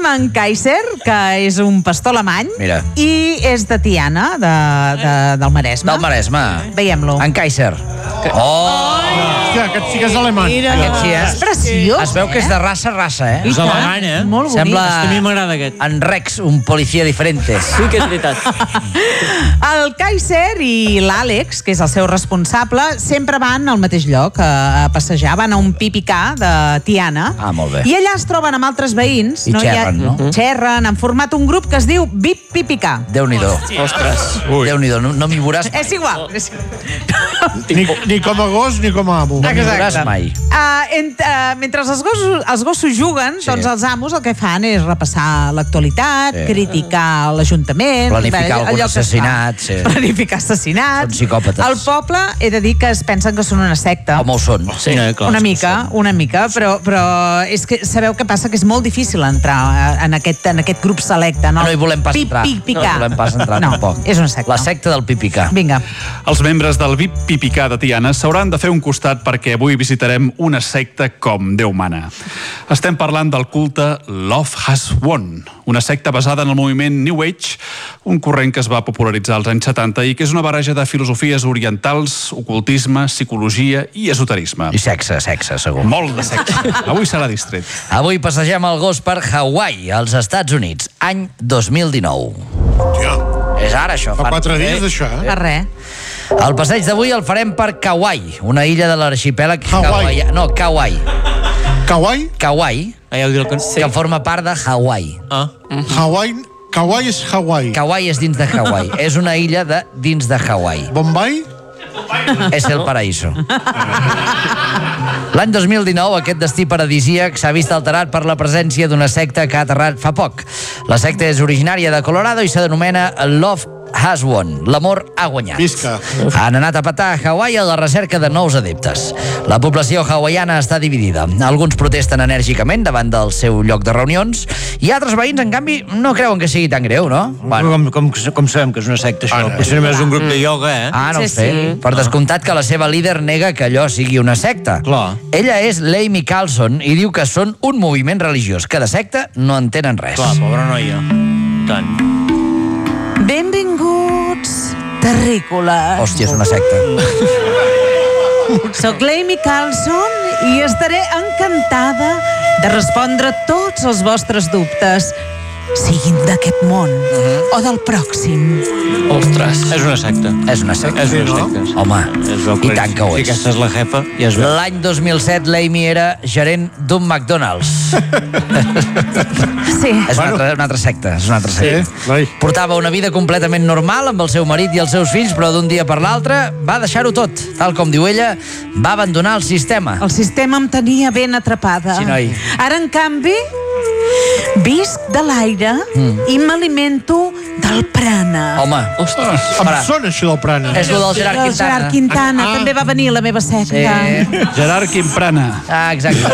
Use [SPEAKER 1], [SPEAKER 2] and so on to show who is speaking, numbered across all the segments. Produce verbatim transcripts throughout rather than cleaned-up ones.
[SPEAKER 1] tenim en Kaiser, que és un pastor alemany.
[SPEAKER 2] Mira.
[SPEAKER 1] I és de Tiana, de, de, del Maresme.
[SPEAKER 2] Del Maresme.
[SPEAKER 1] Veiem-lo.
[SPEAKER 2] En Kaiser. Oh!
[SPEAKER 3] Hòstia, aquest sí que és alemany.
[SPEAKER 1] Mira.
[SPEAKER 2] Aquest sí, eh?
[SPEAKER 1] És preciós,
[SPEAKER 2] Es veu que és de raça, raça, eh?
[SPEAKER 4] És alemany, eh?
[SPEAKER 1] Molt bonic.
[SPEAKER 2] Sembla
[SPEAKER 4] A mi m'agrada aquest.
[SPEAKER 2] en Rex, un policia diferente.
[SPEAKER 4] Sí que és veritat.
[SPEAKER 1] El Kaiser i l'Àlex, que és el seu responsable, sempre van al mateix lloc a, a passejar. Van a un pipicà de Tiana.
[SPEAKER 2] Ah, molt bé.
[SPEAKER 1] I allà es troben amb altres veïns.
[SPEAKER 2] I xerren,
[SPEAKER 1] Hi ha,
[SPEAKER 2] no?
[SPEAKER 1] Xerren, han format un grup que es diu Vip Pipicà.
[SPEAKER 2] Déu-n'hi-do.
[SPEAKER 4] Ostres.
[SPEAKER 2] Déu-n'hi-do, no, no m'hi veuràs mai.
[SPEAKER 1] És igual.
[SPEAKER 3] Ni, ni com a gos ni com a amo.
[SPEAKER 2] No m'hi veuràs mai.
[SPEAKER 1] Uh, ent, uh, mentre els gossos, els gossos juguen,
[SPEAKER 2] Sí.
[SPEAKER 1] doncs els amos el que fan és repassar l'actualitat,
[SPEAKER 2] Sí.
[SPEAKER 1] criticar l'Ajuntament,
[SPEAKER 2] Planificar
[SPEAKER 1] bé,
[SPEAKER 2] algun
[SPEAKER 1] allò que es fa.
[SPEAKER 2] assassinat, sí.
[SPEAKER 1] Planificar assassinats.
[SPEAKER 2] Són psicòpates.
[SPEAKER 1] Al poble he de dir que es pensen que són una secta.
[SPEAKER 2] Home, ho són.
[SPEAKER 4] Sí, no, clar,
[SPEAKER 1] una
[SPEAKER 4] és que
[SPEAKER 1] mica,
[SPEAKER 4] són.
[SPEAKER 1] una mica, però, però és que sabeu què passa? Que és molt difícil entrar en aquest, en aquest grup selecte. No,
[SPEAKER 2] No hi volem pas
[SPEAKER 1] Pip,
[SPEAKER 2] entrar.
[SPEAKER 1] Pic, picar.
[SPEAKER 2] No hi volem pas entrar,
[SPEAKER 1] no,
[SPEAKER 2] tampoc.
[SPEAKER 1] és una secta.
[SPEAKER 2] La secta del pipicà.
[SPEAKER 1] Vinga.
[SPEAKER 5] Els membres del V I P Pipicà de Tiana s'hauran de fer un costat perquè avui visitarem una secta com Déu mana. Estem parlant del culte Love Has Won, una secta basada en el moviment New Age, un corrent que es va popularitzar als anys setanta i que és una barreja de filosofies orientals, ocultisme, psicologia i esoterisme.
[SPEAKER 2] I sexe, sexe, segur.
[SPEAKER 5] Molt de sexe. Avui serà distret.
[SPEAKER 2] Avui passegem el gos per Hawaii, als Estats Units, any dos mil dinou.
[SPEAKER 3] Hòstia,
[SPEAKER 2] És ara, això.
[SPEAKER 3] fa quatre dies d'això, eh?
[SPEAKER 1] Per res.
[SPEAKER 2] El passeig d'avui el farem per Kauai, una illa de l'arxipèlag
[SPEAKER 3] Hawaii.
[SPEAKER 2] Hawaii. No, Kauai.
[SPEAKER 3] Kauai?
[SPEAKER 2] Kauai,
[SPEAKER 4] Ah, ja ho diu el cançó.
[SPEAKER 2] que forma part de Hawaii.
[SPEAKER 4] Ah.
[SPEAKER 3] Hawaii? Kauai és Hawaii.
[SPEAKER 2] Kauai és dins de Hawaii. És una illa de dins de Hawaii.
[SPEAKER 3] Bombay?
[SPEAKER 2] És el paraíso. L'any dos mil dinou, aquest destí paradisíac s'ha vist alterat per la presència d'una secta que ha aterrat fa poc. La secta és originària de Colorado i s'anomena Love Has Won, l'amor ha guanyat.
[SPEAKER 3] Visca.
[SPEAKER 2] Han anat a petar a Hawaii a la recerca de nous adeptes. La població hawaiana està dividida. Alguns protesten enèrgicament davant del seu lloc de reunions i altres veïns, en canvi, no creuen que sigui tan greu, no?
[SPEAKER 4] Bueno. Com, com, com sabem que és una secta, això?
[SPEAKER 3] Ah, no.
[SPEAKER 4] És només un grup de ioga, eh?
[SPEAKER 2] Ah, no
[SPEAKER 1] Sí,
[SPEAKER 2] ho sé.
[SPEAKER 1] sí.
[SPEAKER 2] Per descomptat que la seva líder nega que allò sigui una secta.
[SPEAKER 4] Clar.
[SPEAKER 2] Ella és l'Amy Carlson i diu que són un moviment religiós, que de secta no en tenen res.
[SPEAKER 4] Clar, pobra noia. Tant.
[SPEAKER 1] Benvinguts, terrícoles.
[SPEAKER 2] Hòstia, és una secta.
[SPEAKER 1] Soc l'Amy Carlson i estaré encantada de respondre tots els vostres dubtes, siguin d'aquest món o del pròxim.
[SPEAKER 4] Ostres. És una secta.
[SPEAKER 2] És una secta.
[SPEAKER 4] És una
[SPEAKER 3] no?
[SPEAKER 4] secta.
[SPEAKER 2] Home,
[SPEAKER 4] Es veu
[SPEAKER 2] i tant que ho
[SPEAKER 4] Si
[SPEAKER 2] és.
[SPEAKER 4] aquesta és la jefa, ja es veu.
[SPEAKER 2] L'any dos mil set l'Amy era gerent d'un McDonald's.
[SPEAKER 1] Sí.
[SPEAKER 2] És una altra, una altra secta, és una altra secta.
[SPEAKER 3] Sí, noi.
[SPEAKER 2] Portava una vida completament normal amb el seu marit i els seus fills, però d'un dia per l'altre va deixar-ho tot. Tal com diu ella, va abandonar el sistema.
[SPEAKER 1] El sistema em tenia ben atrapada.
[SPEAKER 2] Sí, noi.
[SPEAKER 1] Ara, en canvi, visc de l'aire mm. i m'alimento del prana.
[SPEAKER 2] Home,
[SPEAKER 4] Ostres.
[SPEAKER 3] Em
[SPEAKER 2] Para.
[SPEAKER 3] sona això del prana.
[SPEAKER 2] és lo del Gerard
[SPEAKER 1] El
[SPEAKER 2] Quintana.
[SPEAKER 1] Gerard Quintana
[SPEAKER 3] Ah.
[SPEAKER 1] també va venir a la meva secta.
[SPEAKER 2] Sí.
[SPEAKER 5] Gerard Quimprana.
[SPEAKER 2] Ah, exacte.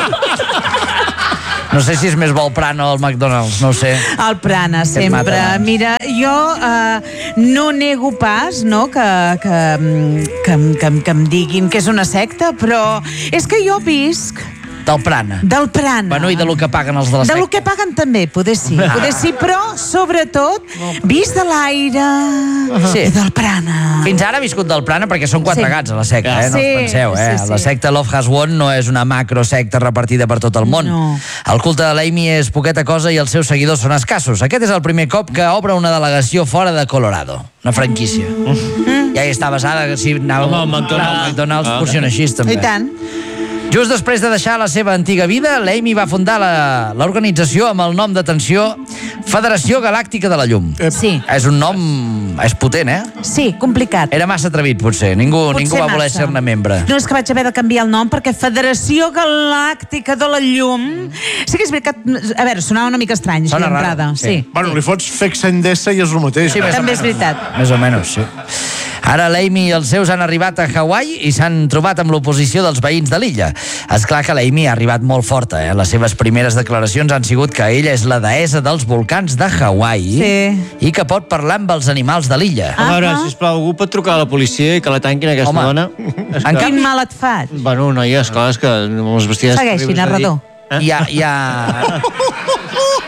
[SPEAKER 2] No sé si és més bo el Prana o el McDonald's, no ho sé.
[SPEAKER 1] El prana,
[SPEAKER 2] et
[SPEAKER 1] sempre.
[SPEAKER 2] mata.
[SPEAKER 1] Mira, jo eh, no nego pas, no?, que, que, que, que, que em diguin que és una secta, però és que jo visc
[SPEAKER 2] Del Prana.
[SPEAKER 1] del prana.
[SPEAKER 2] Bueno, i de lo que paguen els de la
[SPEAKER 1] De
[SPEAKER 2] secta.
[SPEAKER 1] lo que paguen també, poder sí. Poder sí, però, sobretot, vist de l'aire
[SPEAKER 2] Sí.
[SPEAKER 1] i del prana.
[SPEAKER 2] Fins ara ha viscut del Prana perquè són quatre
[SPEAKER 1] Sí.
[SPEAKER 2] gats a la secta, eh? No
[SPEAKER 1] Sí,
[SPEAKER 2] us penseu, eh?
[SPEAKER 1] sí, sí.
[SPEAKER 2] La secta Love Has Won no és una macrosecta repartida per tot el món.
[SPEAKER 1] No.
[SPEAKER 2] El culte de l'Amy és poqueta cosa i els seus seguidors són escassos. Aquest és el primer cop que obre una delegació fora de Colorado. Una franquícia. Mm. Ja hi està basada, que si anava
[SPEAKER 4] Home, el McDonald's.
[SPEAKER 2] el McDonald's
[SPEAKER 4] Ah.
[SPEAKER 2] funciona així, també.
[SPEAKER 1] I tant.
[SPEAKER 2] Just després de deixar la seva antiga vida, l'Amy va fundar la- l'organització amb el nom d'atenció Federació Galàctica de la Llum.
[SPEAKER 1] Sí.
[SPEAKER 2] És un nom... és potent, eh?
[SPEAKER 1] Sí, complicat.
[SPEAKER 2] Era massa atrevit, potser. Ningú,
[SPEAKER 1] Potser
[SPEAKER 2] ningú va voler
[SPEAKER 1] massa.
[SPEAKER 2] ser-ne membre.
[SPEAKER 1] No, és que vaig haver de canviar el nom perquè Federació Galàctica de la Llum... Sí que és veritat... A veure, sonava una mica estrany,
[SPEAKER 2] Sona
[SPEAKER 1] així d'entrada.
[SPEAKER 2] raro, sí.
[SPEAKER 1] Sí.
[SPEAKER 3] Bueno, li fots Fex Endesa i és el mateix.
[SPEAKER 2] Sí, més o
[SPEAKER 1] També és
[SPEAKER 2] menys.
[SPEAKER 1] veritat.
[SPEAKER 2] Més o menys, sí. Ara l'Amy i els seus han arribat a Hawaii i s'han trobat amb l'oposició dels veïns de l'illa. És clar que l'Amy ha arribat molt forta, eh? Les seves primeres declaracions han sigut que ella és la deessa dels volcans de Hawaii
[SPEAKER 1] Sí.
[SPEAKER 2] i que pot parlar amb els animals de l'illa.
[SPEAKER 4] A veure,
[SPEAKER 1] Ah.
[SPEAKER 4] sisplau, algú pot trucar a la policia i que la tanquin aquesta
[SPEAKER 2] Home.
[SPEAKER 4] dona? És
[SPEAKER 2] En
[SPEAKER 4] que-
[SPEAKER 2] canvi-
[SPEAKER 1] Quin mal et faig?
[SPEAKER 4] Bueno, noia, esclar, és que amb les bestides...
[SPEAKER 1] Segueixi,
[SPEAKER 4] terribles de dir,
[SPEAKER 1] narrador.
[SPEAKER 4] eh?
[SPEAKER 2] Hi ha, hi ha...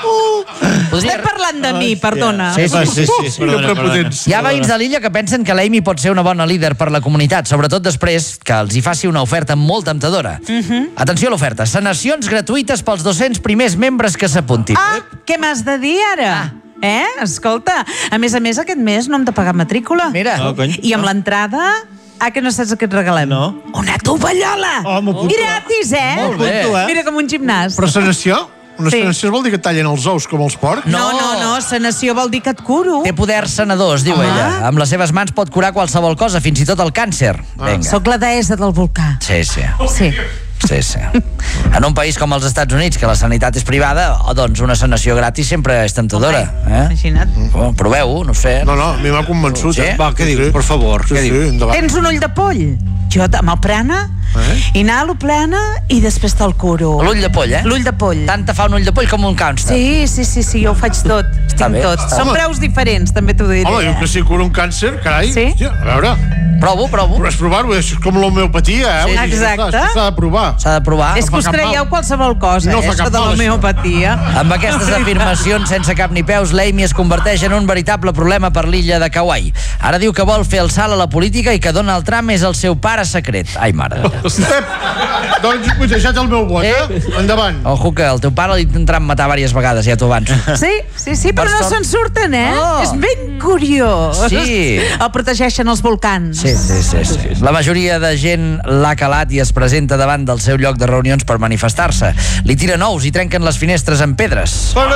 [SPEAKER 1] Estem parlant de mi, perdona.
[SPEAKER 2] Sí, sí,
[SPEAKER 3] Sí, sí, sí.
[SPEAKER 5] Quina prepotència.
[SPEAKER 2] Hi ha veïns de l'illa que pensen que l'Amy pot ser una bona líder per la comunitat, sobretot després que els hi faci una oferta molt temptadora. Atenció a l'oferta. Sanacions gratuïtes pels dos-cents primers membres que s'apuntin.
[SPEAKER 1] Ah, què m'has de dir ara? Eh? Escolta, a més a més aquest mes no hem de pagar matrícula.
[SPEAKER 2] Mira.
[SPEAKER 4] No, cony.
[SPEAKER 1] I amb l'entrada... Ah, que no saps què et regalem?
[SPEAKER 4] No.
[SPEAKER 1] Una tovallola!
[SPEAKER 3] Oh, m'apunto.
[SPEAKER 1] Gratis, eh?
[SPEAKER 2] Molt bé.
[SPEAKER 3] eh?
[SPEAKER 1] Mira, com un gimnàs.
[SPEAKER 3] Però sanació? Una
[SPEAKER 1] Sí.
[SPEAKER 3] sanació vol dir que et tallen els ous com els porcs?
[SPEAKER 1] No, no, no, sanació vol dir que et curo.
[SPEAKER 2] Té poders sanadors, diu
[SPEAKER 1] Home.
[SPEAKER 2] ella. Amb les seves mans pot curar qualsevol cosa, fins i tot el càncer. Vinga.
[SPEAKER 1] Soc la deessa del volcà.
[SPEAKER 2] Sí, sí.
[SPEAKER 1] Sí.
[SPEAKER 2] Sí, sí. En un país com els Estats Units, que la sanitat és privada, o doncs una sanació gratis sempre és temptadora. Eh?
[SPEAKER 1] Imagina't.
[SPEAKER 2] Oh, proveu-ho, no ho sé.
[SPEAKER 3] No, no, a mi m'ha convençut.
[SPEAKER 2] Sí?
[SPEAKER 3] eh?
[SPEAKER 4] Va, què
[SPEAKER 3] Sí,
[SPEAKER 4] diu?
[SPEAKER 3] sí.
[SPEAKER 4] Per favor,
[SPEAKER 3] Sí,
[SPEAKER 4] què
[SPEAKER 3] sí,
[SPEAKER 4] diu?
[SPEAKER 3] endavant.
[SPEAKER 1] Tens un ull de poll? Jo amb el plana,
[SPEAKER 3] Eh?
[SPEAKER 1] inhalo plana i després te'l curo.
[SPEAKER 2] L'ull de poll, eh?
[SPEAKER 1] L'ull de poll.
[SPEAKER 2] Tant te fa un ull de poll com un cànster.
[SPEAKER 1] Sí, sí, sí, sí, jo ho faig tot.
[SPEAKER 2] Està
[SPEAKER 1] Tinc
[SPEAKER 2] bé,
[SPEAKER 1] tot.
[SPEAKER 2] està
[SPEAKER 1] Són
[SPEAKER 3] bé.
[SPEAKER 1] preus diferents, també t'ho diré.
[SPEAKER 3] Home, diu que si cura un càncer, carai.
[SPEAKER 1] Sí?
[SPEAKER 3] Hòstia, a veure,
[SPEAKER 2] Provo, provo.
[SPEAKER 3] però és provar-ho, és com l'homeopatia, eh?
[SPEAKER 2] Sí,
[SPEAKER 3] Vull dir,
[SPEAKER 1] exacte.
[SPEAKER 3] ostres, S'ha de provar.
[SPEAKER 2] S'ha de provar.
[SPEAKER 1] És que us
[SPEAKER 3] fa cap
[SPEAKER 1] creieu
[SPEAKER 3] mal.
[SPEAKER 1] qualsevol cosa,
[SPEAKER 3] No
[SPEAKER 1] eh,
[SPEAKER 3] fa cap
[SPEAKER 1] això de
[SPEAKER 3] mal,
[SPEAKER 1] l'homeopatia.
[SPEAKER 2] Amb aquestes afirmacions sense cap ni peus, l'Amy es converteix en un veritable problema per l'illa de Kauai. Ara diu que vol fer el salt a la política i que Donald Trump és el seu pare secret. Ai, mare.
[SPEAKER 3] Pep, doncs he deixat el meu vot, eh? Endavant.
[SPEAKER 2] Ojo que el teu pare l'intentarà matar diverses vegades, ja t'ho avanço.
[SPEAKER 1] Sí, sí, sí, però
[SPEAKER 2] Per
[SPEAKER 1] no
[SPEAKER 2] sort-
[SPEAKER 1] se'n surten, eh?
[SPEAKER 2] Oh.
[SPEAKER 1] És ben curiós.
[SPEAKER 2] Sí.
[SPEAKER 1] El protegeixen els volcans.
[SPEAKER 2] Sí, sí, sí, sí. La majoria de gent l'ha calat i es presenta davant del seu lloc de reunions per manifestar-se. Li tiren ous i trenquen les finestres amb pedres.
[SPEAKER 3] Fora!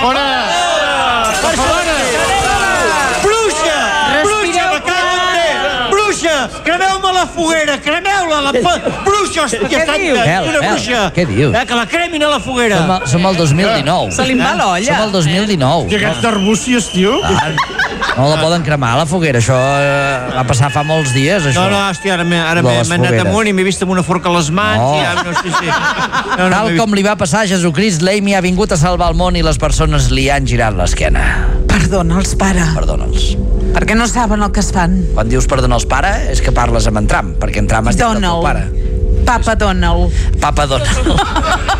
[SPEAKER 6] Bruixa! Bruixa, me cago en Déu! Bruixa! Cremeu-me la foguera! Cremeu-la! La pa... Bruixa! Hòstia,
[SPEAKER 1] Què dius?
[SPEAKER 6] santa!
[SPEAKER 2] Hel,
[SPEAKER 6] Una
[SPEAKER 2] Hel,
[SPEAKER 6] bruixa!
[SPEAKER 2] què dius?
[SPEAKER 6] Eh, que la cremin a la foguera!
[SPEAKER 2] Som, al- som al dos mil dinou.
[SPEAKER 1] Se li en va l'olla.
[SPEAKER 2] Som al dos mil dinou.
[SPEAKER 3] I aquests d'arbúcies, tio?
[SPEAKER 2] Ah, no la poden cremar a la foguera, això eh, va passar fa molts dies, això.
[SPEAKER 6] No, no, hòstia, ara m'he ara
[SPEAKER 2] De
[SPEAKER 6] m'he
[SPEAKER 2] les
[SPEAKER 6] m'he anat
[SPEAKER 2] fogueres.
[SPEAKER 6] amunt i m'he vist amb una forca a les mans
[SPEAKER 2] No.
[SPEAKER 6] i ara no sé si... No, no,
[SPEAKER 2] Tal
[SPEAKER 6] m'he
[SPEAKER 2] com li va passar a Jesucrist, l'Amy ha vingut a salvar el món i les persones li han girat l'esquena.
[SPEAKER 1] Perdona'ls, pare,
[SPEAKER 2] Perdona'ls.
[SPEAKER 1] perquè no saben el que es fan.
[SPEAKER 2] Quan dius perdona'ls pare, és que parles amb en Trump, perquè en Trump has dit el teu pare.
[SPEAKER 1] Donald. Papa Donald.
[SPEAKER 2] Papa Donald.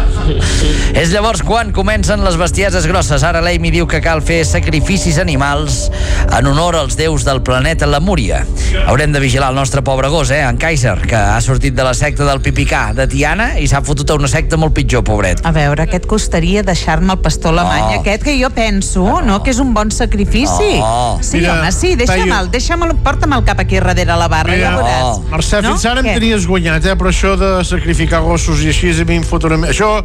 [SPEAKER 2] És llavors quan comencen les bestieses grosses. Ara l'Amy diu que cal fer sacrificis animals en honor als déus del planeta Lemúria. Haurem de vigilar el nostre pobre gos, eh, en Kaiser, que ha sortit de la secta del Pipicà de Tiana i s'ha fotut a una secta molt pitjor, pobret.
[SPEAKER 1] A veure, què et costaria deixar-me el pastor alemany
[SPEAKER 2] No.
[SPEAKER 1] aquest que jo penso, no? Que és un bon sacrifici.
[SPEAKER 2] No.
[SPEAKER 1] Sí,
[SPEAKER 3] Mira,
[SPEAKER 1] home, sí, deixa'm,
[SPEAKER 3] feia-
[SPEAKER 1] el, deixa'm el, porta'm el cap aquí darrere la barra,
[SPEAKER 3] Mira,
[SPEAKER 1] ja veuràs.
[SPEAKER 2] no.
[SPEAKER 3] Mercè,
[SPEAKER 1] No?
[SPEAKER 3] fins ara em
[SPEAKER 1] Què?
[SPEAKER 3] tenies guanyat, eh? Però això de sacrificar gossos i així a mi em fot una... Això...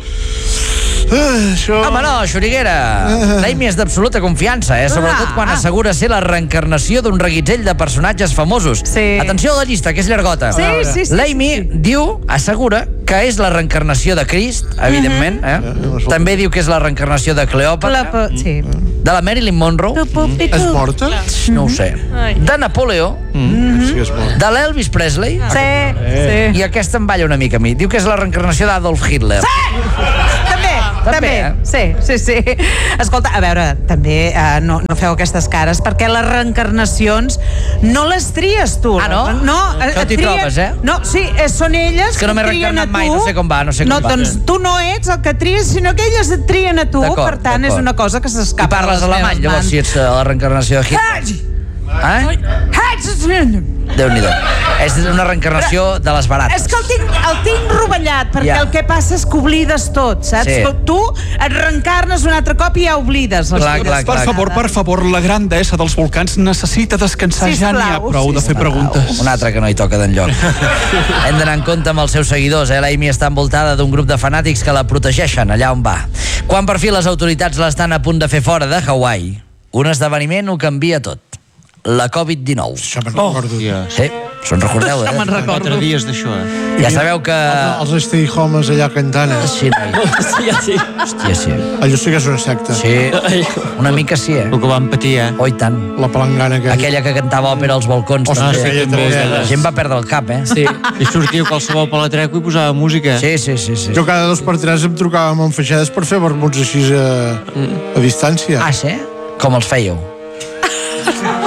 [SPEAKER 3] Uh, això...
[SPEAKER 2] Home, no, Xuriguera. L'Amy és d'absoluta confiança, eh? Sobretot quan
[SPEAKER 1] Ah.
[SPEAKER 2] assegura ser la reencarnació d'un reguitzell de personatges famosos.
[SPEAKER 1] Sí.
[SPEAKER 2] Atenció a la llista, que és llargota.
[SPEAKER 1] Sí, sí, sí,
[SPEAKER 2] L'Amy
[SPEAKER 1] sí,
[SPEAKER 2] diu, assegura, que és la reencarnació de Crist, evidentment. Eh?
[SPEAKER 3] Mhm.
[SPEAKER 2] També diu que és la reencarnació de Cleòpatra,
[SPEAKER 1] La, po- sí.
[SPEAKER 2] de la Marilyn Monroe,
[SPEAKER 1] Tu, pu, pi,
[SPEAKER 3] És
[SPEAKER 1] tu.
[SPEAKER 3] morta?
[SPEAKER 2] no ho sé, de Napoleó,
[SPEAKER 3] Sí, és morta.
[SPEAKER 2] de l'Elvis Presley,
[SPEAKER 1] Sí, sí.
[SPEAKER 2] i aquesta em balla una mica a mi. Diu que és la reencarnació d'Adolf Hitler.
[SPEAKER 1] També, també,
[SPEAKER 2] eh?
[SPEAKER 1] sí, sí, sí. Escolta, a veure, també eh, no, no feu aquestes cares, perquè les reencarnacions no les tries tu.
[SPEAKER 2] Ah, no?
[SPEAKER 1] No, eh,
[SPEAKER 2] Això t'hi
[SPEAKER 1] et trien-
[SPEAKER 2] trobes, eh?
[SPEAKER 1] No, sí, eh, són elles
[SPEAKER 2] És que no m'he
[SPEAKER 1] et trien
[SPEAKER 2] reencarnat
[SPEAKER 1] a
[SPEAKER 2] mai,
[SPEAKER 1] tu.
[SPEAKER 2] no sé com va, no sé com
[SPEAKER 1] no,
[SPEAKER 2] va.
[SPEAKER 1] doncs tu no ets el que tries, sinó que elles et trien a tu,
[SPEAKER 2] D'acord,
[SPEAKER 1] per tant és
[SPEAKER 2] d'acord.
[SPEAKER 1] una cosa que
[SPEAKER 2] I
[SPEAKER 1] s'escapa de
[SPEAKER 2] parles
[SPEAKER 1] les
[SPEAKER 2] alemany,
[SPEAKER 1] meves
[SPEAKER 2] llavors,
[SPEAKER 1] mans.
[SPEAKER 2] si ets eh, la reencarnació de Hitler. Eh? Déu-n'hi-do. És una reencarnació de les barates.
[SPEAKER 1] És que el tinc, el tinc rovellat, perquè
[SPEAKER 2] Ja.
[SPEAKER 1] el que passa és que oblides tot, saps?
[SPEAKER 2] Sí.
[SPEAKER 1] Tu et reencarnes un altre cop i ja oblides. les
[SPEAKER 2] Clar,
[SPEAKER 1] coses.
[SPEAKER 2] clar,
[SPEAKER 5] Per
[SPEAKER 2] clar.
[SPEAKER 5] favor, per favor, la gran deessa dels volcans necessita descansar. Ja n'hi ha
[SPEAKER 1] Sisplau,
[SPEAKER 5] prou de fer
[SPEAKER 1] sisplau.
[SPEAKER 5] preguntes.
[SPEAKER 2] Un altre que no hi toca d'enlloc. Hem d'anar en compte amb els seus seguidors. Eh? L'Amy està envoltada d'un grup de fanàtics que la protegeixen allà on va. Quan per fi les autoritats l'estan a punt de fer fora de Hawaii, un esdeveniment ho canvia tot. La covid dinou.
[SPEAKER 3] Això me'n recordo.
[SPEAKER 2] Sí, se'n recordeu,
[SPEAKER 1] Això me'n
[SPEAKER 2] eh?
[SPEAKER 1] recordo.
[SPEAKER 4] Quatre dies d'això, eh?
[SPEAKER 2] Ja sabeu que...
[SPEAKER 3] Els stay homes allà cantant, eh?
[SPEAKER 2] Sí, noi.
[SPEAKER 4] Sí, ja sí.
[SPEAKER 2] Hòstia, sí.
[SPEAKER 3] Allò sí que és una secta.
[SPEAKER 2] Sí, una mica sí, eh?
[SPEAKER 4] El que vam patir, eh?
[SPEAKER 2] Oh, i tant.
[SPEAKER 3] La palangana aquella.
[SPEAKER 2] Aquella que cantava òpera als balcons.
[SPEAKER 3] Ostres,
[SPEAKER 2] també.
[SPEAKER 3] aquella també.
[SPEAKER 2] La
[SPEAKER 3] eh?
[SPEAKER 2] gent va perdre el cap, eh?
[SPEAKER 4] Sí. I sortia qualsevol palatreco i posava música.
[SPEAKER 2] Sí, sí, sí. sí.
[SPEAKER 3] Jo cada dos per tres em trucava amb enfaixades per fer vermuts així a, a distància.
[SPEAKER 2] Ah, sí? Com els fèieu?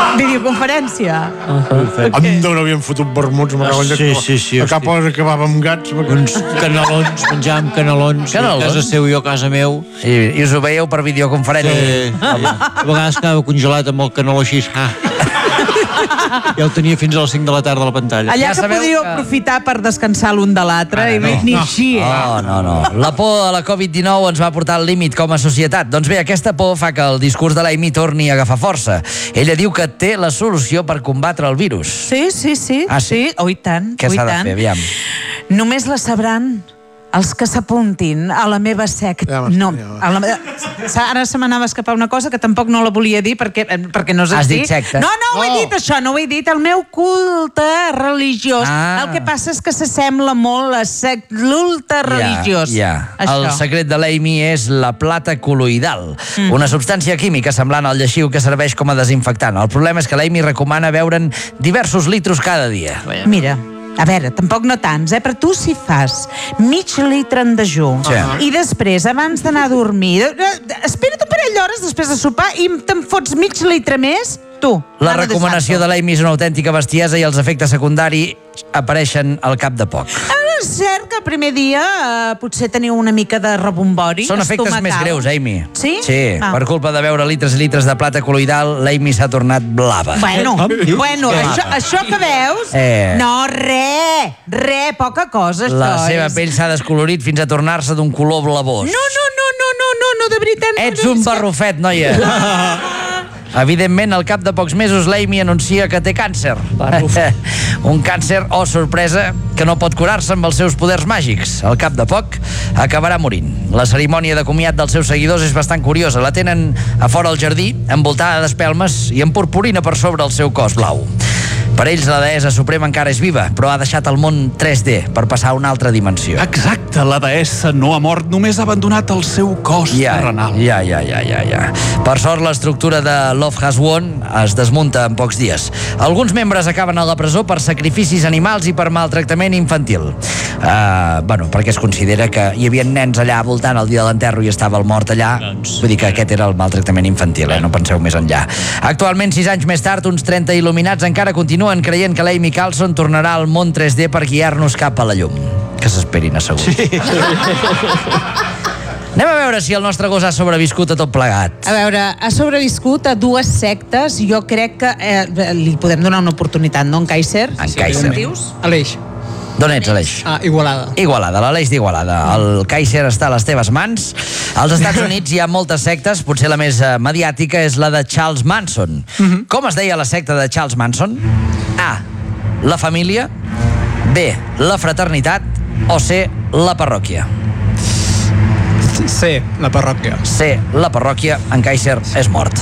[SPEAKER 1] Videoconferència.
[SPEAKER 3] Anda, no havíem fotut vermuts, me cago en
[SPEAKER 6] Sí, sí, sí,
[SPEAKER 3] A cap hora acabava amb gats.
[SPEAKER 6] Uns canelons, menjàvem canelons.
[SPEAKER 2] Canelons?
[SPEAKER 6] A casa seu i jo a casa meu.
[SPEAKER 2] I, i us ho veieu per videoconferència.
[SPEAKER 6] Sí. A vegades quedava congelat amb el caneló així. Ah. Ja el tenia fins a les cinc de la tarda a la pantalla.
[SPEAKER 1] Allà
[SPEAKER 2] Ja
[SPEAKER 1] que
[SPEAKER 2] sabeu
[SPEAKER 1] podríeu
[SPEAKER 2] que-
[SPEAKER 1] aprofitar per descansar l'un de l'altre i
[SPEAKER 2] no.
[SPEAKER 1] ni així.
[SPEAKER 2] Oh, no, no. La por a la covid dinou ens va portar al límit com a societat. Doncs bé, aquesta por fa que el discurs de l'Amy torni a agafar força. Ella diu que té la solució per combatre el virus.
[SPEAKER 1] Sí, sí, sí.
[SPEAKER 2] Ah, sí?
[SPEAKER 1] sí. Oh, i tant.
[SPEAKER 2] Què
[SPEAKER 1] oh, i
[SPEAKER 2] s'ha de
[SPEAKER 1] tant.
[SPEAKER 2] fer, aviam?
[SPEAKER 1] Només la sabran els que s'apuntin a la meva secta.
[SPEAKER 3] Ja m'està,
[SPEAKER 1] No,
[SPEAKER 3] ja.
[SPEAKER 1] a la... Ara se m'anava a escapar una cosa que tampoc no la volia dir perquè, perquè no és
[SPEAKER 2] Has
[SPEAKER 1] així.
[SPEAKER 2] dit secta?
[SPEAKER 1] No, no, ho he
[SPEAKER 3] No.
[SPEAKER 1] dit això, no ho he dit. El meu culte religiós.
[SPEAKER 2] Ah.
[SPEAKER 1] El que passa és que s'assembla molt a sect... l'ulte religiós.
[SPEAKER 2] Ja, ja.
[SPEAKER 1] Això.
[SPEAKER 2] El secret de l'Amy és la plata col·loidal, mm. una substància química semblant al lleixiu que serveix com a desinfectant. El problema és que l'Amy recomana beure'n diversos litros cada dia.
[SPEAKER 1] Mira, a veure, tampoc no tants, eh? Però tu si fas mig litre en dejú
[SPEAKER 2] Sí.
[SPEAKER 1] i després, abans d'anar a dormir, eh, espera't un parell d'hores després de sopar i te'n fots mig litre més, tu.
[SPEAKER 2] La
[SPEAKER 1] mano de
[SPEAKER 2] recomanació
[SPEAKER 1] santo.
[SPEAKER 2] de l'Amy és una autèntica bestiesa i els efectes secundaris apareixen al cap de poc.
[SPEAKER 1] Ara és cert que el primer dia eh, potser teniu una mica de rebombori
[SPEAKER 2] Són efectes
[SPEAKER 1] estomacal.
[SPEAKER 2] més greus, Amy.
[SPEAKER 1] Sí?
[SPEAKER 2] Sí,
[SPEAKER 1] Ah.
[SPEAKER 2] per culpa de beure litres i litres de plata col·loidal, l'Amy s'ha tornat blava.
[SPEAKER 1] Bueno,
[SPEAKER 6] Com dius?
[SPEAKER 1] bueno
[SPEAKER 6] Què?
[SPEAKER 1] això, això que veus...
[SPEAKER 2] Eh.
[SPEAKER 1] No, re, re, poca cosa, això.
[SPEAKER 2] La seva
[SPEAKER 1] és-
[SPEAKER 2] pell s'ha descolorit fins a tornar-se d'un color blavós.
[SPEAKER 1] No, no, no, no, no, no, no, de veritat. no,
[SPEAKER 2] Ets
[SPEAKER 1] no,
[SPEAKER 2] un
[SPEAKER 1] és que-
[SPEAKER 2] barrufet, noia. Evidentment, al cap de pocs mesos, l'Amy anuncia que té càncer. Un càncer, oh sorpresa, que no pot curar-se amb els seus poders màgics. Al cap de poc, acabarà morint. La cerimònia de comiat dels seus seguidors és bastant curiosa. La tenen a fora al jardí, envoltada d'espelmes i amb purpurina per sobre el seu cos blau. Per ells, la deessa suprema encara és viva, però ha deixat el món tres D per passar a una altra dimensió.
[SPEAKER 5] Exacte, la deessa no ha mort, només ha abandonat el seu cos
[SPEAKER 2] Ja,
[SPEAKER 5] terrenal.
[SPEAKER 2] ja, ja, ja, ja, ja. Per sort, l'estructura de Love Has Won es desmunta en pocs dies. Alguns membres acaben a la presó per sacrificis animals i per maltractament infantil. Uh, bueno, perquè es considera que hi havia nens allà voltant el dia de l'enterro i estava el mort allà. Vull dir que aquest era el maltractament infantil, eh? No penseu més enllà. Actualment, sis anys més tard, uns trenta il·luminats encara continuen creient que l'Amy Carlson tornarà al món tres D per guiar-nos cap a la llum. Que s'esperin asseguts. Sí. Anem a veure si el nostre gos ha sobreviscut a tot plegat.
[SPEAKER 1] A veure, ha sobreviscut a dues sectes. Jo crec que eh, li podem donar una oportunitat, no, en Kaiser?
[SPEAKER 2] En Kaiser.
[SPEAKER 1] Com dius?
[SPEAKER 7] Aleix.
[SPEAKER 2] D'on ets, Aleix?
[SPEAKER 7] Ah, Igualada.
[SPEAKER 2] Igualada, l'Aleix d'Igualada. El Kaiser està a les teves mans. Als Estats Units hi ha moltes sectes, potser la més eh, mediàtica és la de Charles Manson. Mm-hmm. Com es deia la secta de Charles Manson? A. La família. B. La fraternitat. O C. La parròquia.
[SPEAKER 7] C, la parròquia.
[SPEAKER 2] C. La parròquia. En Kaiser és mort.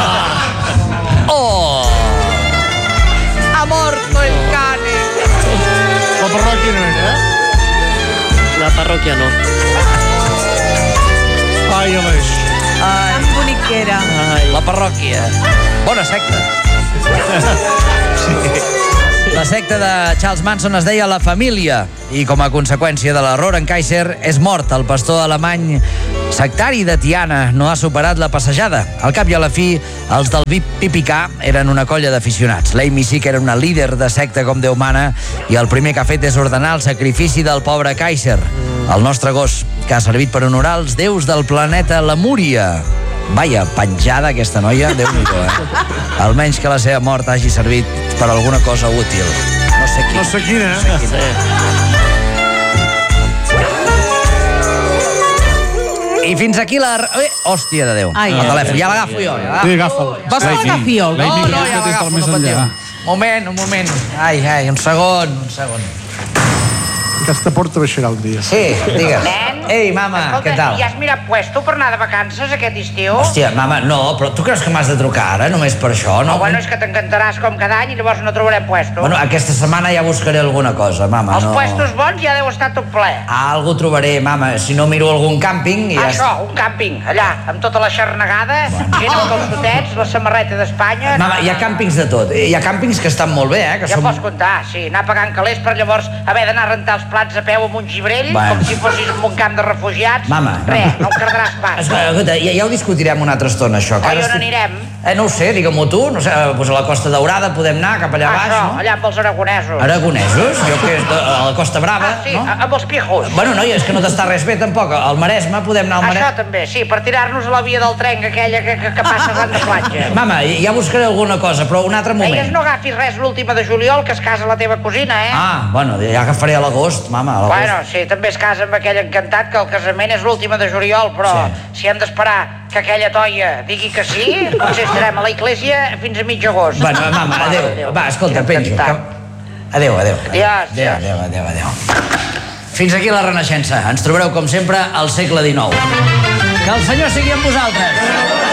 [SPEAKER 2] Oh! Ha mort el cane!
[SPEAKER 3] La parròquia no era, eh?
[SPEAKER 8] La parròquia no.
[SPEAKER 3] Ai, Aleix.
[SPEAKER 1] Tan bonic que era.
[SPEAKER 2] La parròquia. Bona secta. La secta de Charles Manson es deia La Família i com a conseqüència de l'error en Kaiser és mort. El pastor alemany sectari de Tiana no ha superat la passejada. Al cap i a la fi, els del V I P Pipicà eren una colla d'aficionats. L'Amy sí que era una líder de secta com Déu mana i el primer que ha fet és ordenar el sacrifici del pobre Kaiser, el nostre gos, que ha servit per honorar els déus del planeta Lemúria. Vaja, penjada aquesta noia, Déu-n'hi-do, eh? Almenys que la seva mort hagi servit per alguna cosa útil. No sé quina.
[SPEAKER 3] No sé quina, eh?
[SPEAKER 2] No sé quina. I fins aquí la... Ui, hòstia de Déu.
[SPEAKER 1] Ai,
[SPEAKER 2] el
[SPEAKER 1] ai,
[SPEAKER 2] telèfon, ja l'agafo jo. Ja.
[SPEAKER 3] Sí, agafa'l.
[SPEAKER 1] Vols que l'agafi jo?
[SPEAKER 2] No, no, ja
[SPEAKER 5] des del
[SPEAKER 2] l'agafo,
[SPEAKER 5] més
[SPEAKER 2] no
[SPEAKER 5] enllà.
[SPEAKER 2] patiu. Un moment, un moment. Ai, ai, un segon, un segon.
[SPEAKER 3] Aquesta porta baixarà un dia.
[SPEAKER 2] Sí, digues.
[SPEAKER 9] Nen?
[SPEAKER 2] Ei, mama,
[SPEAKER 9] Escolta,
[SPEAKER 2] què tal?
[SPEAKER 9] ja has mirat puesto per anar de vacances aquest estiu?
[SPEAKER 2] Hòstia, mama, no, però tu creus que m'has de trucar ara, només per això? No,
[SPEAKER 9] Oh, bueno, és que t'encantaràs com cada any i llavors no trobarem puesto.
[SPEAKER 2] Bueno, aquesta setmana ja buscaré alguna cosa, mama.
[SPEAKER 9] Els
[SPEAKER 2] no...
[SPEAKER 9] puestos bons ja deu estar tot ple.
[SPEAKER 2] Algo trobaré, mama. Si no miro algun càmping... Ja
[SPEAKER 9] Això, un càmping, allà, amb tota la xarnegada, gent amb calçotets, la samarreta d'Espanya...
[SPEAKER 2] Mama, hi ha càmpings de tot. Hi ha càmpings que estan molt bé, eh? Que
[SPEAKER 9] Ja
[SPEAKER 2] són...
[SPEAKER 9] pots comptar, sí, anar pagant calés per llavors haver d'anar a rentar els plats a peu amb un gibrell,
[SPEAKER 2] Bueno.
[SPEAKER 9] com si fossis en un camp camp de refugiats,
[SPEAKER 2] Mama,
[SPEAKER 9] res,
[SPEAKER 2] mama.
[SPEAKER 9] no el cardaràs pas.
[SPEAKER 2] Escolta, ja, ja ho discutirem una altra estona, això. que
[SPEAKER 9] Oi,
[SPEAKER 2] ara
[SPEAKER 9] on
[SPEAKER 2] estic-
[SPEAKER 9] anirem?
[SPEAKER 2] Eh, no ho sé, digue-m'ho tu. No sé, doncs a la Costa Daurada podem anar, cap allà baix,
[SPEAKER 9] Això,
[SPEAKER 2] no?
[SPEAKER 9] allà amb els aragonesos.
[SPEAKER 2] Aragonesos? Jo que és de, a la Costa Brava,
[SPEAKER 9] Ah, sí,
[SPEAKER 2] no?
[SPEAKER 9] amb els pijos.
[SPEAKER 2] Bueno, noi, és que no t'està res bé, tampoc. Al Maresme, podem anar al
[SPEAKER 9] Això
[SPEAKER 2] Maresme.
[SPEAKER 9] també, sí, per tirar-nos a la via del tren, aquella que, que, que passa arran de platja.
[SPEAKER 2] Mama, ja buscaré alguna cosa, però un altre
[SPEAKER 9] Deies
[SPEAKER 2] moment.
[SPEAKER 9] no agafis res l'última de juliol, que es casa la teva cosina, eh?
[SPEAKER 2] Ah, bueno, ja agafaré a l'agost, mama, a l'agost.
[SPEAKER 9] Bueno, sí, també es casa amb aquell encantat, que el casament és l'última de juliol, però
[SPEAKER 2] Sí.
[SPEAKER 9] si hem d'esperar que aquella toia digui que sí, potser estarem a la iglesia fins a mig agost.
[SPEAKER 2] Bueno, mama,
[SPEAKER 9] Mare de
[SPEAKER 2] adéu.
[SPEAKER 9] Déu,
[SPEAKER 2] Va, escolta,
[SPEAKER 9] quin
[SPEAKER 2] penjo.
[SPEAKER 9] encantat.
[SPEAKER 2] Que... Adéu, adéu.
[SPEAKER 9] Adiós,
[SPEAKER 2] Adéu,
[SPEAKER 9] adiós.
[SPEAKER 2] adéu, adéu, adéu. Fins aquí la Renaixença. Ens trobareu, com sempre, al segle dinou. Que el Senyor sigui amb vosaltres.